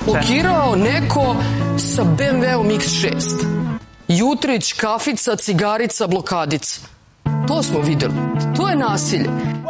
Blokirao neko sa BMW-om X6. Jutrić, kafica, cigarica, blokadica. To smo videli. To je nasilje.